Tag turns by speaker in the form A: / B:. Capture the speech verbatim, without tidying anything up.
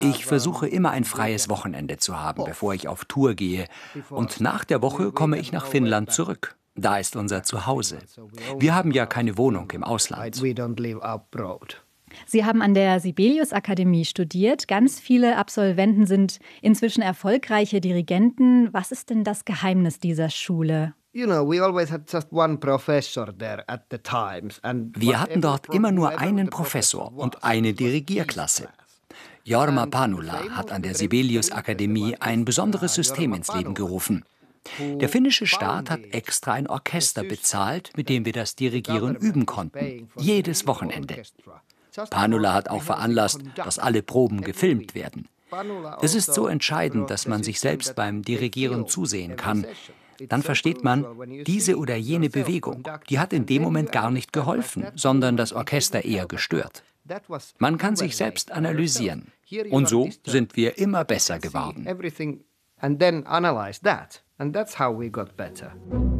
A: Ich versuche immer ein freies Wochenende zu haben, bevor ich auf Tour gehe. Und nach der Woche komme ich nach Finnland zurück. Da ist unser Zuhause. Wir haben ja keine Wohnung im Ausland.
B: Sie haben an der Sibelius-Akademie studiert. Ganz viele Absolventen sind inzwischen erfolgreiche Dirigenten. Was ist denn das Geheimnis dieser Schule?
A: Wir hatten dort immer nur einen Professor und eine Dirigierklasse. Jorma Panula hat an der Sibelius-Akademie ein besonderes System ins Leben gerufen. Der finnische Staat hat extra ein Orchester bezahlt, mit dem wir das Dirigieren üben konnten. Jedes Wochenende. Panula hat auch veranlasst, dass alle Proben gefilmt werden. Es ist so entscheidend, dass man sich selbst beim Dirigieren zusehen kann. Dann versteht man, diese oder jene Bewegung, die hat in dem Moment gar nicht geholfen, sondern das Orchester eher gestört. Man kann sich selbst analysieren. Und so sind wir immer besser geworden.
C: And then analyze that. And that's how we got better.